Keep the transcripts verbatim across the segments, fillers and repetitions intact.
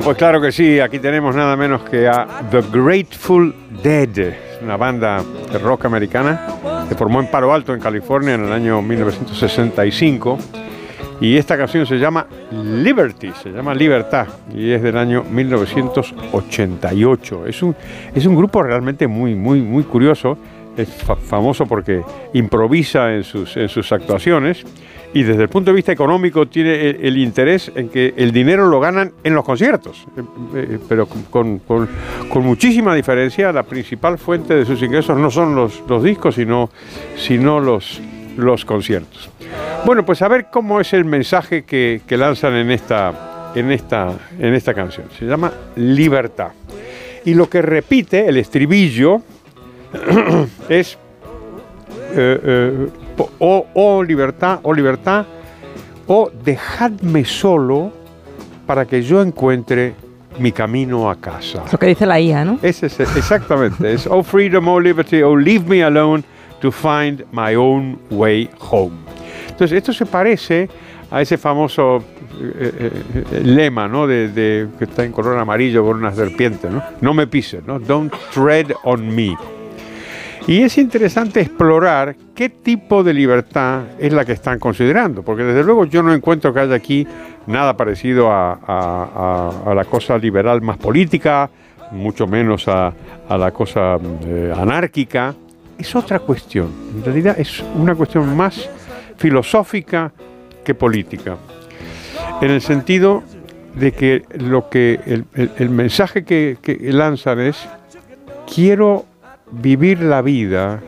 pues claro que sí, aquí tenemos nada menos que a The Grateful Dead, una banda de rock americana que formó en Palo Alto, en California, en el año mil novecientos sesenta y cinco. Y esta canción se llama Liberty, se llama Libertad, y es del año mil novecientos ochenta y ocho. Es un, es un grupo realmente muy, muy, muy curioso. Es fa- famoso porque improvisa en sus, en sus actuaciones, y desde el punto de vista económico tiene el, el interés en que el dinero lo ganan en los conciertos, eh, eh, pero con, con, con muchísima diferencia. La principal fuente de sus ingresos no son los, los discos, sino, sino los, los conciertos. Bueno, pues a ver cómo es el mensaje que, que lanzan en esta, en, esta, en esta canción. Se llama Libertad. Y lo que repite, el estribillo, es eh, eh, o, o libertad, o libertad, o dejadme solo para que yo encuentre mi camino a casa. Lo que dice la I A, ¿no? Ese es exactamente. Es oh freedom, oh liberty, oh leave me alone to find my own way home. Entonces, esto se parece a ese famoso eh, eh, lema, ¿no? De, de, que está en color amarillo con una serpiente, ¿no? No me pises, ¿no? Don't tread on me. Y es interesante explorar qué tipo de libertad es la que están considerando, porque desde luego yo no encuentro que haya aquí nada parecido a, a, a, a la cosa liberal más política, mucho menos a, a la cosa eh, anárquica. Es otra cuestión, en realidad es una cuestión más filosófica que política, en el sentido de que lo que el, el, el mensaje que, que lanzan es: quiero vivir la vida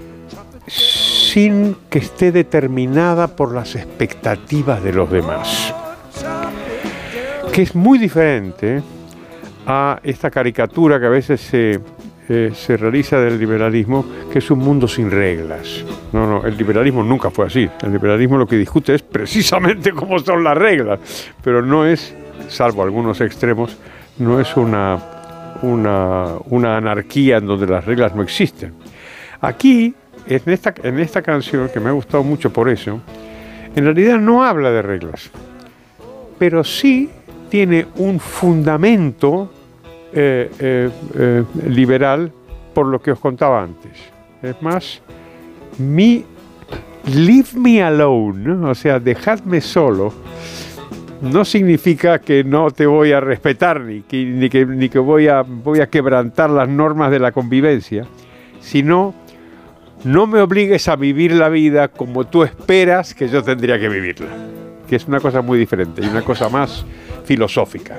sin que esté determinada por las expectativas de los demás, que es muy diferente a esta caricatura que a veces se, eh, se realiza del liberalismo, que es un mundo sin reglas. No, no, el liberalismo nunca fue así. El liberalismo lo que discute es precisamente cómo son las reglas, pero no es, salvo algunos extremos, no es una Una, una anarquía en donde las reglas no existen. Aquí, en esta, en esta canción, que me ha gustado mucho por eso, en realidad no habla de reglas, pero sí tiene un fundamento eh, eh, eh, liberal, por lo que os contaba antes. Es más, mi leave me alone, ¿no? O sea, dejadme solo, no significa que no te voy a respetar ni que, ni que, ni que voy, a, voy a quebrantar las normas de la convivencia, sino no me obligues a vivir la vida como tú esperas que yo tendría que vivirla, que es una cosa muy diferente y una cosa más filosófica.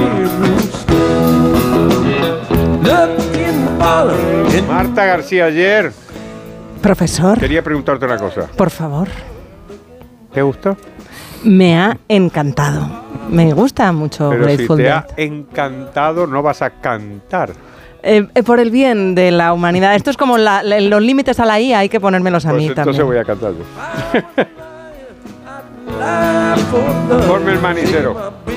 Marta García Aller. Profesor. Quería preguntarte una cosa. Por favor. ¿Te gustó? Me ha encantado. Me gusta mucho Pero Grateful si te Dead. ha encantado, no vas a cantar. Eh, eh, por el bien de la humanidad. Esto es como la, la, los límites a la I A, hay que ponérmelos a Pues mí entonces también. voy a cantar yo. Ponme el manicero.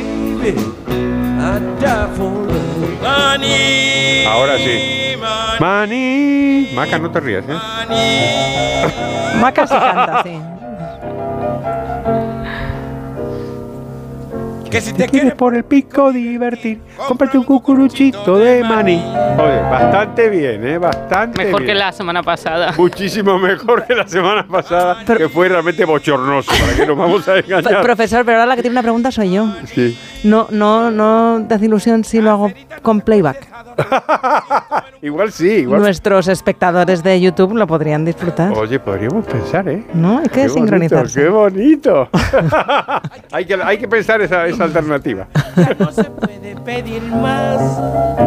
Ahora sí. Mani. Maca, no te rías, ¿eh? Maca se canta, sí. Que si te quieres por el pico divertir, cómprate un cucuruchito de maní. Oye, bastante bien, ¿eh? Bastante Mejor bien. que la semana pasada. Muchísimo mejor que la semana pasada, Pero- que fue realmente bochornoso, para que nos vamos a P- engañar. Profesor, pero ahora la que tiene una pregunta soy yo. Sí. No, no, no te hace ilusión si lo hago con playback. Igual sí, igual. Nuestros espectadores de YouTube lo podrían disfrutar. Oye, podríamos pensar, ¿eh? No, hay que Qué sincronizarse. bonito, qué bonito. hay, que, hay que pensar esa, esa alternativa. No se puede pedir más.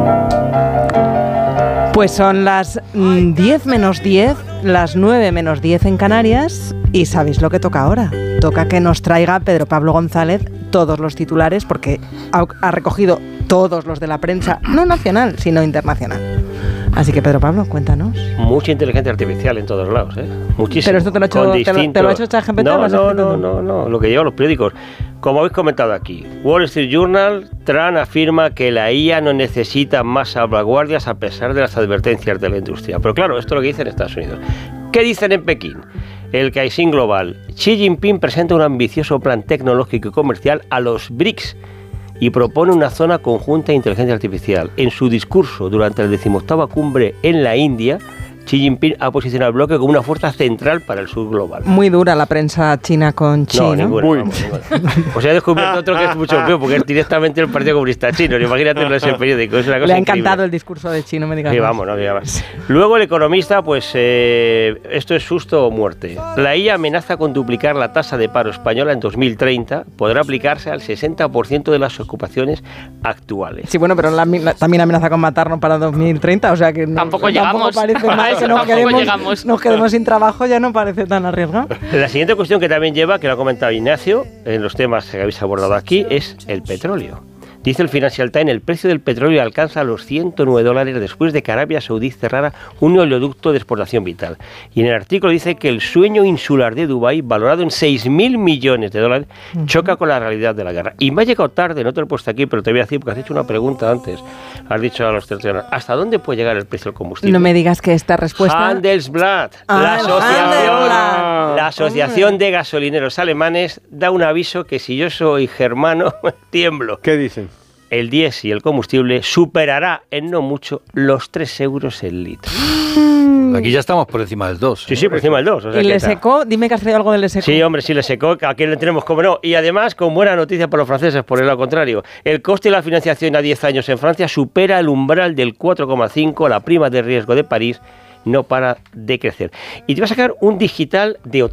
Pues son las mm, diez menos diez, las nueve menos diez en Canarias, y ¿sabéis lo que toca ahora? Toca que nos traiga Pedro Pablo González todos los titulares, porque ha, ha recogido todos los de la prensa, no nacional, sino internacional. Así que Pedro Pablo, cuéntanos. Mucha inteligencia artificial en todos lados, ¿eh? Muchísimo. Pero esto te lo ha hecho- Con te lo- te lo ha distintos- hecho ChatGPT o lo No, has no, escrito no, tú? no, no, lo que llevan los periódicos. Como habéis comentado aquí, Wall Street Journal, Trump afirma que la I A no necesita más salvaguardias a pesar de las advertencias de la industria. Pero claro, esto es lo que dicen en Estados Unidos. ¿Qué dicen en Pekín? El Caixin Global. Xi Jinping presenta un ambicioso plan tecnológico y comercial a los B R I C S y propone una zona conjunta de inteligencia artificial. En su discurso durante la decimoctava cumbre en la India, Xi Jinping ha posicionado el bloque como una fuerza central para el sur global. Muy dura la prensa china con Xi, No, ¿no? ninguna, vamos, ninguna. Pues he descubierto otro que es mucho peor, porque es directamente el Partido Comunista Chino. Imagínate en ese periódico, es una cosa Le ha increíble. encantado el discurso de Xi, no me digas Sí, más. vamos, no diga más. Luego el economista, pues eh, esto es susto o muerte. La I A amenaza con duplicar la tasa de paro española en dos mil treinta. Podrá aplicarse al sesenta por ciento de las ocupaciones actuales. Sí, bueno, pero la, la, también amenaza con matarnos para dos mil treinta, o sea que no, Tampoco llegamos. parece A mal eso que nos tampoco quedemos, llegamos. nos quedemos sin trabajo, ya no parece tan arriesgado. La siguiente cuestión que también lleva, que lo ha comentado Ignacio, en los temas que habéis abordado aquí, es el petróleo. Dice el Financial Times, el precio del petróleo alcanza los ciento nueve dólares después de que Arabia Saudí cerrara un oleoducto de exportación vital. Y en el artículo dice que el sueño insular de Dubái, valorado en seis mil millones de dólares, choca con la realidad de la guerra. Y me ha llegado tarde, no te lo he puesto aquí, pero te voy a decir, porque has hecho una pregunta antes. Has dicho a los tertulianos, ¿hasta dónde puede llegar el precio del combustible? No me digas que esta respuesta... Handelsblatt, Ah, la el asociación, Handelsblatt. la asociación de gasolineros alemanes da un aviso que si yo soy germano, tiemblo. ¿Qué dicen? El diésel y el combustible superará en no mucho los tres euros el litro. Aquí ya estamos por encima del dos. Sí, sí, por encima del dos. O sea ¿Y que le está. secó? Dime que has traído algo de le secó. Sí, hombre, sí le secó, aquí le tenemos como no. Y además, con buena noticia para los franceses, por el lado contrario. El coste de la financiación a diez años en Francia supera el umbral del cuatro coma cinco, la prima de riesgo de París no para de crecer. Y te voy a sacar un digital de